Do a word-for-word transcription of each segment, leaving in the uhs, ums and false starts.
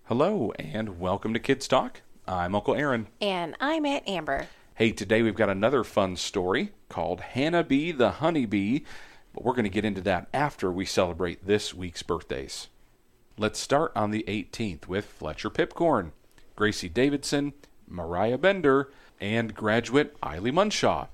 Hello, and welcome to Kids Talk. I'm Uncle Aaron. And I'm Aunt Amber. Hey, today we've got another fun story called Hannah Bee the Honeybee, but we're going to get into that after we celebrate this week's birthdays. Let's start on the eighteenth with Fletcher Pipcorn, Gracie Davidson, Mariah Bender, and graduate Eiley Munshaw.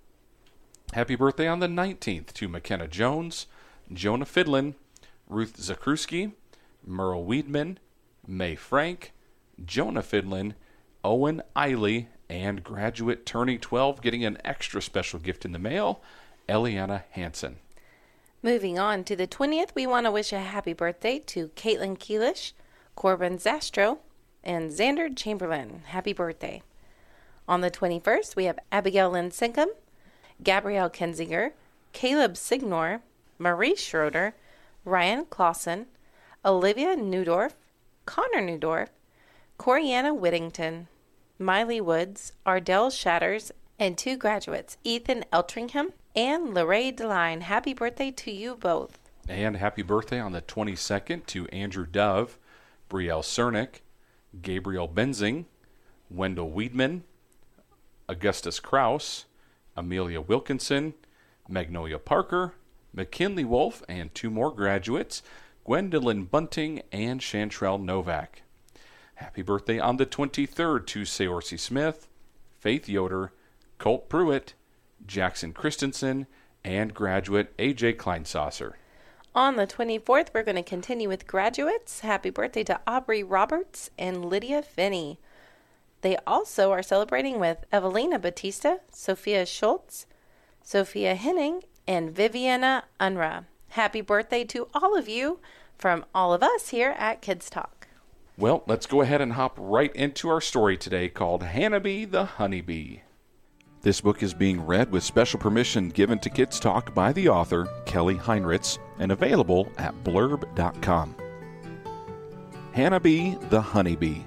Happy birthday on the nineteenth to McKenna Jones, Jonah Fidlin, Ruth Zakruski, Merle Weedman, May Frank, Jonah Fidlin, Owen Eiley, and graduate turning twelve, getting an extra special gift in the mail, Eliana Hansen. Moving on to the twentieth, we want to wish a happy birthday to Caitlin Keelish, Corbin Zastro, and Xander Chamberlain. Happy birthday. On the twenty-first, we have Abigail Lynn Sinkum, Gabrielle Kenzinger, Caleb Signor, Marie Schroeder, Ryan Clausen, Olivia Newdorf, Connor Newdorf, Corianna Whittington, Miley Woods, Ardell Shatters, and two graduates, Ethan Eltringham and Lorraine Deline. Happy birthday to you both. And happy birthday on the twenty-second to Andrew Dove, Brielle Cernick, Gabriel Benzing, Wendell Weedman, Augustus Kraus, Amelia Wilkinson, Magnolia Parker, McKinley Wolf, and two more graduates, Gwendolyn Bunting and Chantrell Novak. Happy birthday on the twenty-third to Seorsi Smith, Faith Yoder, Colt Pruitt, Jackson Christensen, and graduate A J Kleinsasser. On the twenty-fourth, we're going to continue with graduates. Happy birthday to Aubrey Roberts and Lydia Finney. They also are celebrating with Evelina Batista, Sophia Schultz, Sophia Henning, and Viviana Unra. Happy birthday to all of you from all of us here at Kids Talk. Well, let's go ahead and hop right into our story today called Hannah Bee the Honeybee. This book is being read with special permission given to Kids Talk by the author, Kelly Heinritz, and available at blurb dot com. Hannah Bee the Honeybee.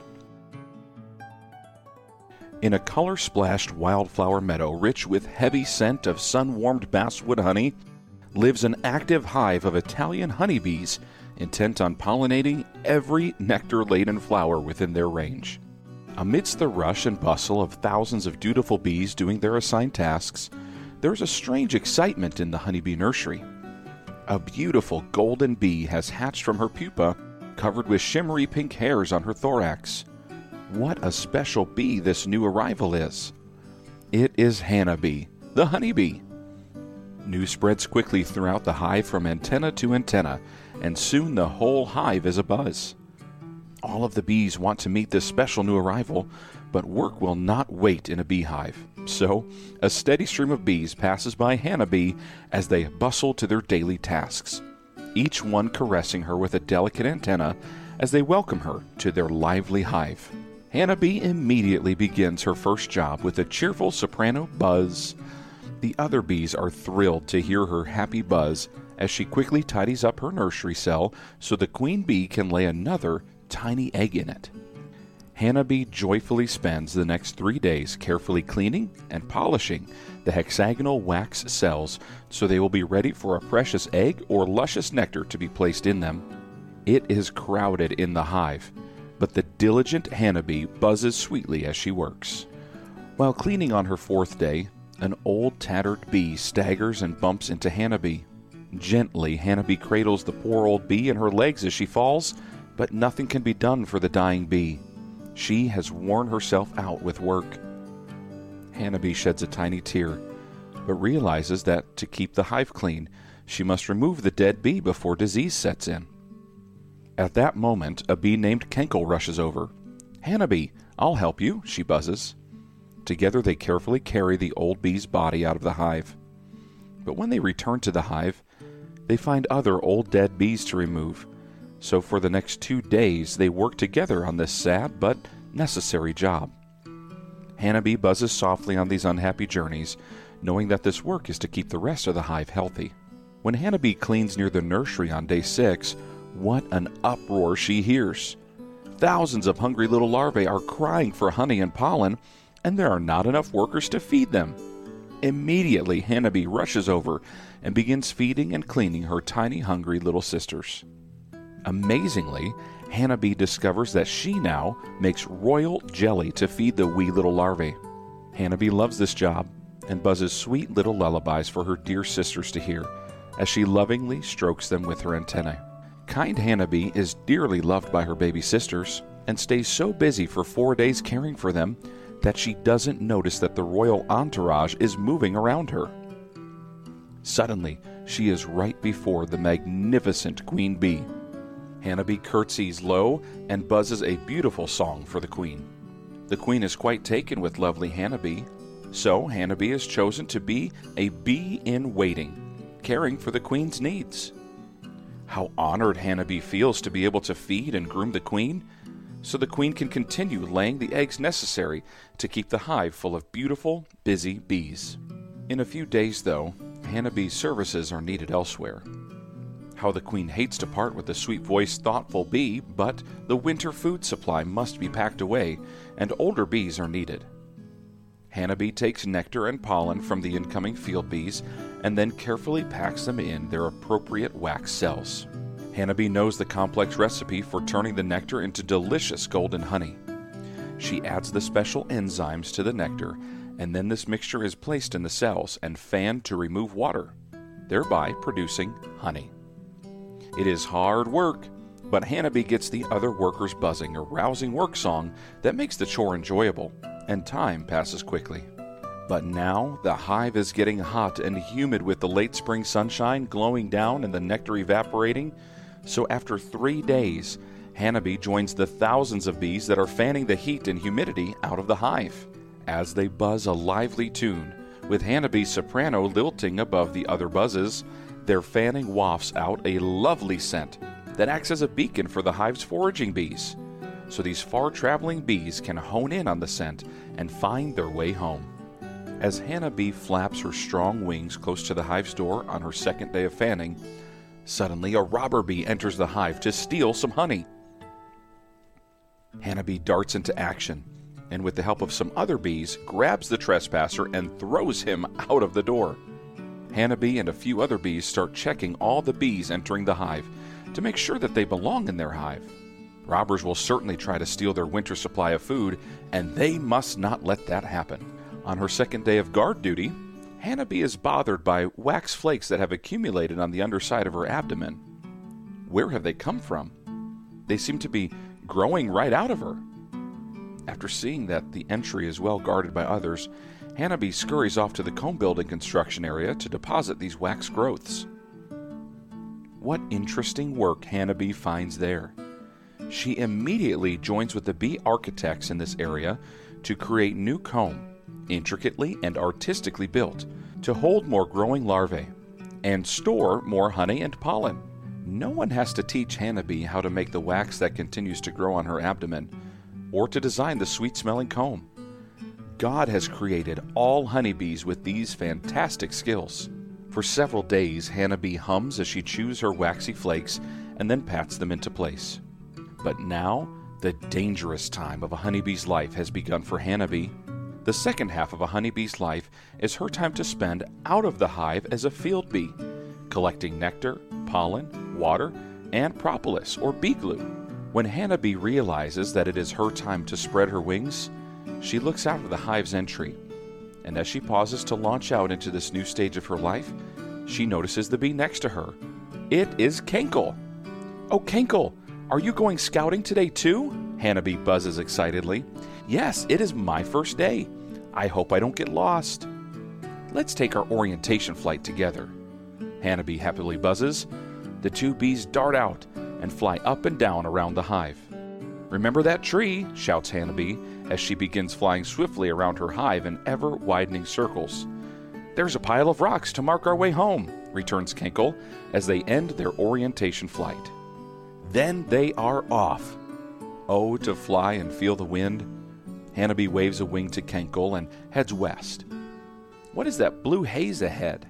In a color-splashed wildflower meadow rich with heavy scent of sun-warmed basswood honey lives an active hive of Italian honeybees intent on pollinating every nectar-laden flower within their range. Amidst the rush and bustle of thousands of dutiful bees doing their assigned tasks, there is a strange excitement in the honeybee nursery. A beautiful golden bee has hatched from her pupa, covered with shimmery pink hairs on her thorax. What a special bee this new arrival is! It is Hannah Bee, the honeybee. News spreads quickly throughout the hive from antenna to antenna, and soon the whole hive is abuzz. All of the bees want to meet this special new arrival, but work will not wait in a beehive. So, a steady stream of bees passes by Hannah Bee as they bustle to their daily tasks, each one caressing her with a delicate antenna as they welcome her to their lively hive. Hannah Bee immediately begins her first job with a cheerful soprano buzz. The other bees are thrilled to hear her happy buzz as she quickly tidies up her nursery cell so the queen bee can lay another tiny egg in it. Hannah Bee joyfully spends the next three days carefully cleaning and polishing the hexagonal wax cells so they will be ready for a precious egg or luscious nectar to be placed in them. It is crowded in the hive, but the diligent Hannah Bee buzzes sweetly as she works. While cleaning on her fourth day, an old tattered bee staggers and bumps into Hannah Bee. Gently, Hannah Bee cradles the poor old bee in her legs as she falls, but nothing can be done for the dying bee. She has worn herself out with work. Hannah Bee sheds a tiny tear, but realizes that to keep the hive clean, she must remove the dead bee before disease sets in. At that moment, a bee named Kenkel rushes over. "Hannah Bee, I'll help you," she buzzes. Together they carefully carry the old bee's body out of the hive. But when they return to the hive, they find other old dead bees to remove. So for the next two days, they work together on this sad but necessary job. Hannah Bee buzzes softly on these unhappy journeys, knowing that this work is to keep the rest of the hive healthy. When Hannah Bee cleans near the nursery on day six, what an uproar she hears. Thousands of hungry little larvae are crying for honey and pollen, and there are not enough workers to feed them. Immediately, Hannah Bee rushes over and begins feeding and cleaning her tiny, hungry little sisters. Amazingly, Hannah Bee discovers that she now makes royal jelly to feed the wee little larvae. Hannah Bee loves this job and buzzes sweet little lullabies for her dear sisters to hear as she lovingly strokes them with her antennae. Kind Hannah Bee is dearly loved by her baby sisters and stays so busy for four days caring for them that she doesn't notice that the royal entourage is moving around her. Suddenly, she is right before the magnificent Queen Bee. Hannah Bee curtsies low and buzzes a beautiful song for the Queen. The Queen is quite taken with lovely Hannah Bee, so Hannah Bee is chosen to be a bee in waiting, caring for the Queen's needs. How honored Hannah Bee feels to be able to feed and groom the Queen, so the Queen can continue laying the eggs necessary to keep the hive full of beautiful, busy bees. In a few days, though, Hannah Bee's services are needed elsewhere. How the Queen hates to part with the sweet-voiced, thoughtful bee, but the winter food supply must be packed away, and older bees are needed. Hannah Bee takes nectar and pollen from the incoming field bees and then carefully packs them in their appropriate wax cells. Hannah Bee knows the complex recipe for turning the nectar into delicious golden honey. She adds the special enzymes to the nectar, and then this mixture is placed in the cells and fanned to remove water, thereby producing honey. It is hard work, but Hannah Bee gets the other workers buzzing a rousing work song that makes the chore enjoyable, and time passes quickly. But now the hive is getting hot and humid with the late spring sunshine glowing down and the nectar evaporating. So after three days, Hannah Bee joins the thousands of bees that are fanning the heat and humidity out of the hive. As they buzz a lively tune, with Hannah Bee's soprano lilting above the other buzzes, their fanning wafts out a lovely scent that acts as a beacon for the hive's foraging bees, so these far-traveling bees can hone in on the scent and find their way home. As Hannah Bee flaps her strong wings close to the hive's door on her second day of fanning, suddenly a robber bee enters the hive to steal some honey. Hannah Bee darts into action, and with the help of some other bees, grabs the trespasser and throws him out of the door. Hannah Bee and a few other bees start checking all the bees entering the hive to make sure that they belong in their hive. Robbers will certainly try to steal their winter supply of food, and they must not let that happen. On her second day of guard duty, Hannah Bee is bothered by wax flakes that have accumulated on the underside of her abdomen. Where have they come from? They seem to be growing right out of her. After seeing that the entry is well guarded by others, Hannah Bee scurries off to the comb building construction area to deposit these wax growths. What interesting work Hannah Bee finds there. She immediately joins with the bee architects in this area to create new comb, intricately and artistically built, to hold more growing larvae and store more honey and pollen. No one has to teach Hannah Bee how to make the wax that continues to grow on her abdomen, or to design the sweet-smelling comb. God has created all honeybees with these fantastic skills. For several days, Hannah Bee hums as she chews her waxy flakes and then pats them into place. But now, the dangerous time of a honeybee's life has begun for Hannah Bee. The second half of a honeybee's life is her time to spend out of the hive as a field bee, collecting nectar, pollen, water, and propolis or bee glue. When Hannah Bee realizes that it is her time to spread her wings, she looks out of the hive's entry, and as she pauses to launch out into this new stage of her life, she notices the bee next to her. It is Kenkle. "Oh, Kenkle, are you going scouting today too?" Hannah Bee buzzes excitedly. "Yes, it is my first day. I hope I don't get lost." "Let's take our orientation flight together." Hannah Bee happily buzzes. The two bees dart out and fly up and down around the hive. "Remember that tree," shouts Hannah Bee as she begins flying swiftly around her hive in ever-widening circles. "There's a pile of rocks to mark our way home," returns Kenkle as they end their orientation flight. Then they are off. Oh, to fly and feel the wind. Hannah Bee waves a wing to Kenkle and heads west. What is that blue haze ahead?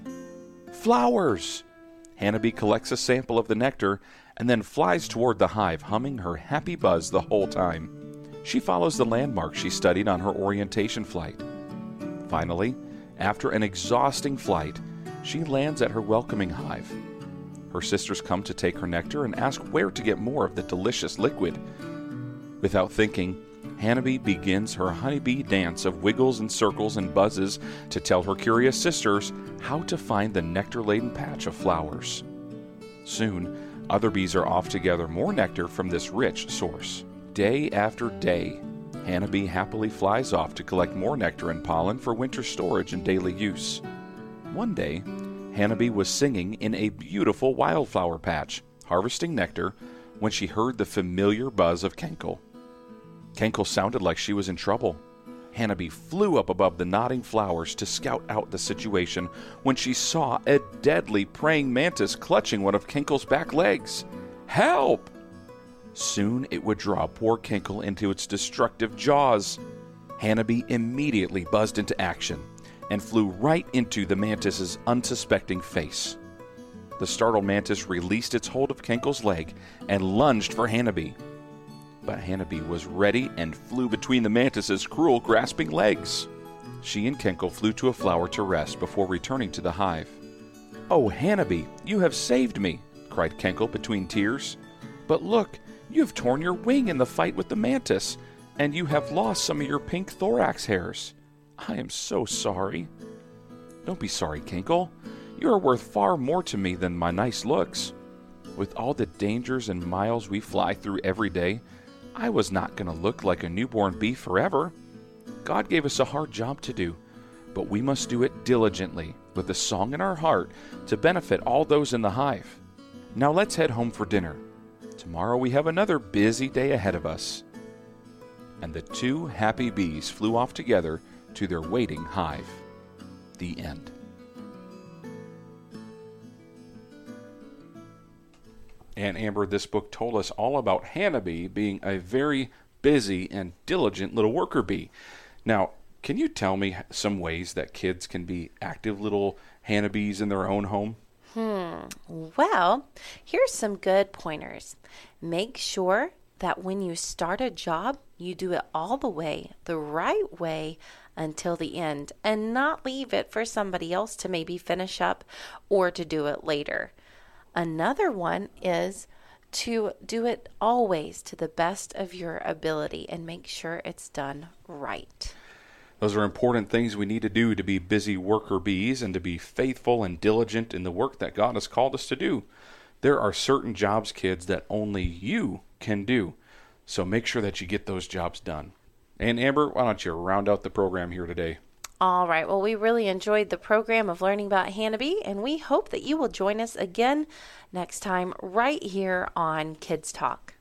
Flowers! Hannah Bee collects a sample of the nectar and then flies toward the hive, humming her happy buzz the whole time. She follows the landmarks she studied on her orientation flight. Finally, after an exhausting flight, she lands at her welcoming hive. Her sisters come to take her nectar and ask where to get more of the delicious liquid. Without thinking, Hannah-bee begins her honeybee dance of wiggles and circles and buzzes to tell her curious sisters how to find the nectar-laden patch of flowers. Soon, other bees are off to gather more nectar from this rich source. Day after day, Hannah-bee happily flies off to collect more nectar and pollen for winter storage and daily use. One day, Hannah-bee was singing in a beautiful wildflower patch, harvesting nectar, when she heard the familiar buzz of Kenkle. Kenkle sounded like she was in trouble. Hannah-bee flew up above the nodding flowers to scout out the situation when she saw a deadly praying mantis clutching one of Kenkle's back legs. Help! Soon it would draw poor Kenkle into its destructive jaws. Hannah-bee immediately buzzed into action and flew right into the mantis's unsuspecting face. The startled mantis released its hold of Kenkle's leg and lunged for Hannah-bee. But Hannah-bee was ready and flew between the mantis's cruel, grasping legs. She and Kenkle flew to a flower to rest before returning to the hive. "Oh, Hannah-bee, you have saved me," cried Kenkle between tears. "But look, you have torn your wing in the fight with the mantis, and you have lost some of your pink thorax hairs. I am so sorry." "Don't be sorry, Kenkle. You are worth far more to me than my nice looks. With all the dangers and miles we fly through every day, I was not going to look like a newborn bee forever. God gave us a hard job to do, but we must do it diligently, with a song in our heart, to benefit all those in the hive. Now let's head home for dinner. Tomorrow we have another busy day ahead of us." And the two happy bees flew off together to their waiting hive. The end. And Amber, this book told us all about Hannah-bee being a very busy and diligent little worker bee. Now, can you tell me some ways that kids can be active little Hannah-bees in their own home? Hmm. Well, here's some good pointers. Make sure that when you start a job, you do it all the way, the right way, until the end, and not leave it for somebody else to maybe finish up or to do it later. Another one is to do it always to the best of your ability and make sure it's done right. Those are important things we need to do to be busy worker bees and to be faithful and diligent in the work that God has called us to do. There are certain jobs, kids, that only you can do. So make sure that you get those jobs done. And Amber, why don't you round out the program here today? All right. Well, we really enjoyed the program of learning about Hannah-bee, and we hope that you will join us again next time right here on Kids Talk.